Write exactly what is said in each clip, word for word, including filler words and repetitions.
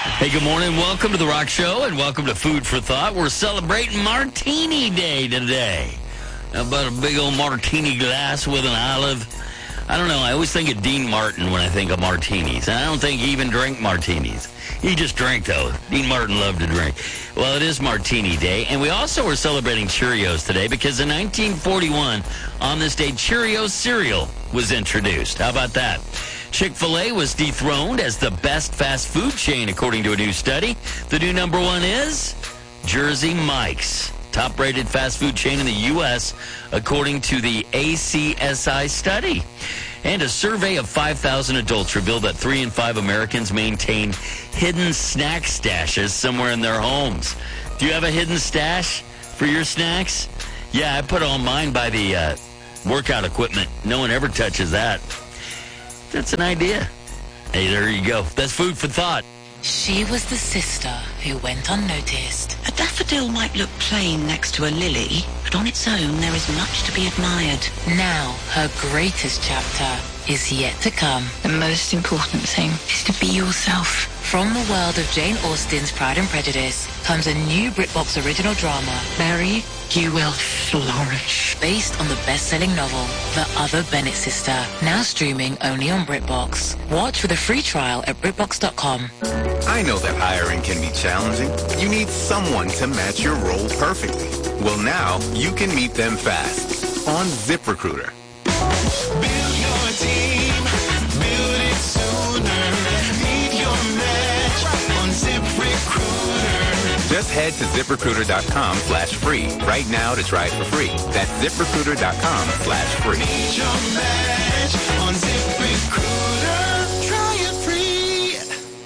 Hey, good morning. Welcome to The Rock Show, and welcome to Food for Thought. We're celebrating Martini Day today. How about a big old martini glass with an olive? I don't know. I always think of Dean Martin when I think of martinis. And I don't think he even drank martinis. He just drank, though. Dean Martin loved to drink. Well, it is Martini Day. And we also are celebrating Cheerios today because in nineteen forty-one, on this day, Cheerios cereal was introduced. How about that? Chick-fil-A was dethroned as the best fast food chain, according to a new study. The new number one is Jersey Mike's, top-rated fast food chain in the U S, according to the A C S I study. And a survey of five thousand adults revealed that three in five Americans maintain hidden snack stashes somewhere in their homes. Do you have a hidden stash for your snacks? Yeah, I put all mine by the uh, workout equipment. No one ever touches that. That's an idea. Hey, there you go. That's food for thought. She was the sister who went unnoticed. A daffodil might look plain next to a lily, but on its own there is much to be admired. Now, her greatest chapter is yet to come. The most important thing is to be yourself. From the world of Jane Austen's Pride and Prejudice comes a new BritBox original drama, Mary, you will flourish. Based on the best-selling novel, The Other Bennett Sister, now streaming only on BritBox. Watch with a free trial at BritBox dot com. I know that hiring can be challenging. You need someone to match your role perfectly. Well, now you can meet them fast on ZipRecruiter. Build your team, build it sooner. Meet your match on ZipRecruiter. Just head to ZipRecruiter.com slash free right now to try it for free. That's ZipRecruiter.com slash free. Meet your match on ZipRecruiter. Try it free.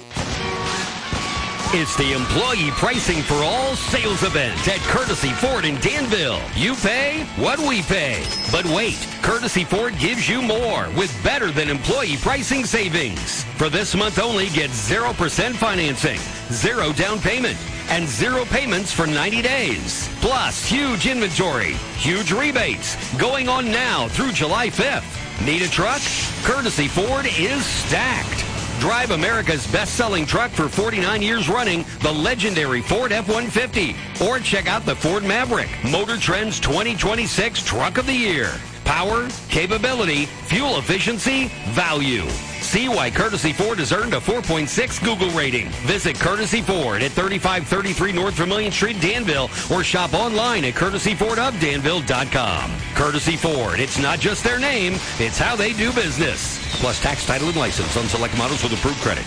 It's the employee pricing for all sales event at Courtesy Ford in Danville. You pay what we pay. But wait, Courtesy Ford gives you more with better than employee pricing savings. For this month only, get zero percent financing, zero down payment, and zero payments for ninety days. Plus, huge inventory, huge rebates, going on now through July fifth. Need a truck? Courtesy Ford is stacked. Drive America's best-selling truck for forty-nine years running, the legendary Ford F one fifty. Or check out the Ford Maverick, Motor Trend's twenty twenty-six Truck of the Year. Power, capability, fuel efficiency, value. See why Courtesy Ford has earned a four point six Google rating. Visit Courtesy Ford at thirty-five thirty-three North Vermilion Street, Danville, or shop online at courtesy ford of danville dot com. Courtesy Ford, it's not just their name, it's how they do business. Plus tax, title, and license on select models with approved credit.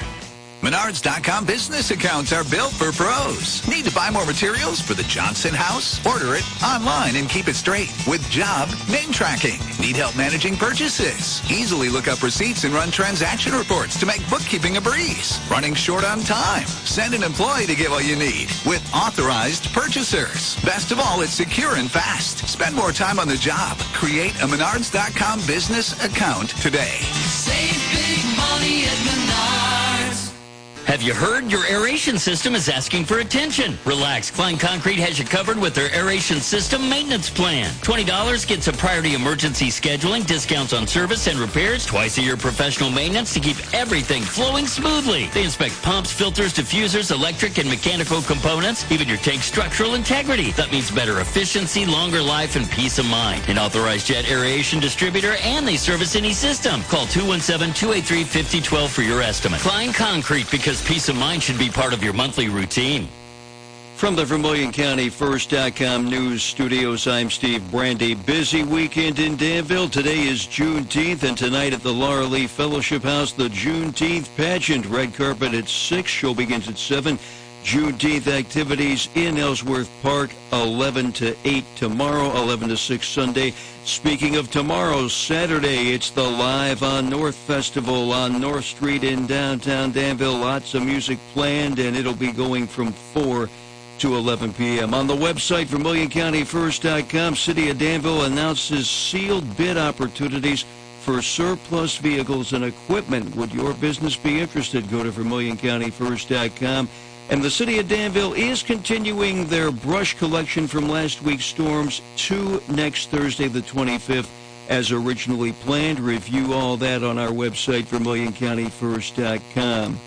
Menards dot com business accounts are built for pros. Need to buy more materials for the Johnson house? Order it online and keep it straight with job name tracking. Need help managing purchases? Easily look up receipts and run transaction reports to make bookkeeping a breeze. Running short on time? Send an employee to get what you need with authorized purchasers. Best of all, it's secure and fast. Spend more time on the job. Create a Menards dot com business account today. Save big money at Menards. Have you heard your aeration system is asking for attention? Relax. Klein Concrete has you covered with their aeration system maintenance plan. twenty dollars gets a priority emergency scheduling, discounts on service and repairs, twice a year professional maintenance to keep everything flowing smoothly. They inspect pumps, filters, diffusers, electric and mechanical components, even your tank's structural integrity. That means better efficiency, longer life, and peace of mind. An authorized jet aeration distributor, and they service any system. Call two one seven, two eight three, five oh one two for your estimate. Klein Concrete, because peace of mind should be part of your monthly routine. From the Vermilion County First dot com News Studios, I'm Steve Brandy. Busy weekend in Danville. Today is Juneteenth, and tonight at the Laura Lee Fellowship House, the Juneteenth pageant. Red carpet at six. Show begins at seven. Juneteenth activities in Ellsworth Park, eleven to eight tomorrow, eleven to six Sunday. Speaking of tomorrow, Saturday, it's the Live on North Festival on North Street in downtown Danville. Lots of music planned, and it'll be going from four to eleven p.m. On the website, Vermilion County First dot com, City of Danville announces sealed bid opportunities for surplus vehicles and equipment. Would your business be interested? Go to Vermilion County First dot com. And the City of Danville is continuing their brush collection from last week's storms to next Thursday, the twenty-fifth, as originally planned. Review all that on our website, Vermilion County First dot com.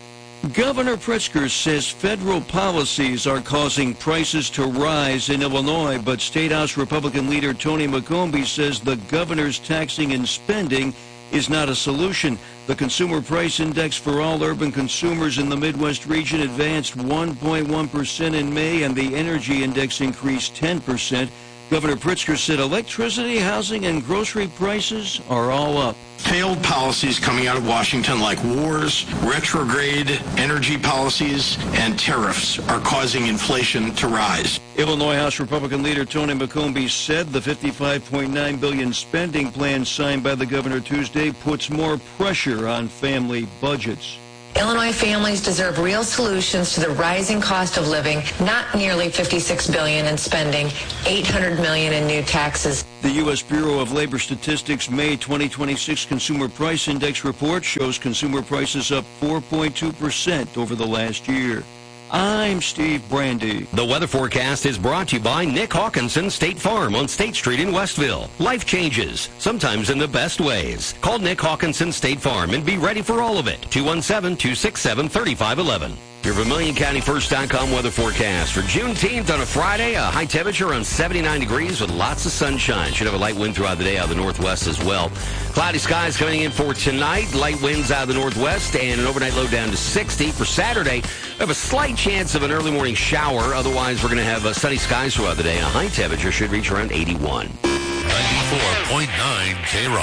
Governor Pritzker says federal policies are causing prices to rise in Illinois, but State House Republican leader Tony McCombie says the governor's taxing and spending is not a solution. The Consumer Price Index for all urban consumers in the Midwest region advanced one point one percent in May, and the Energy Index increased ten percent. Governor Pritzker said electricity, housing, and grocery prices are all up. Failed policies coming out of Washington like wars, retrograde energy policies, and tariffs are causing inflation to rise. Illinois House Republican leader Tony McCombie said the fifty-five point nine billion dollars spending plan signed by the governor Tuesday puts more pressure on family budgets. Illinois families deserve real solutions to the rising cost of living, not nearly fifty-six billion dollars in spending, eight hundred million dollars in new taxes. The U S Bureau of Labor Statistics May twenty twenty-six Consumer Price Index report shows consumer prices up four point two percent over the last year. I'm Steve Brandy. The weather forecast is brought to you by Nick Hawkinson State Farm on State Street in Westville. Life changes, sometimes in the best ways. Call Nick Hawkinson State Farm and be ready for all of it. two one seven, two six seven, three five one one. Your Vermilion County First dot com weather forecast for Juneteenth on a Friday. A high temperature around seventy-nine degrees with lots of sunshine. Should have a light wind throughout the day out of the northwest as well. Cloudy skies coming in for tonight. Light winds out of the northwest and an overnight low down to sixty. For Saturday, we have a slight chance of an early morning shower. Otherwise, we're going to have uh, sunny skies throughout the day. And a high temperature should reach around eighty-one. ninety-four point nine K-Rock.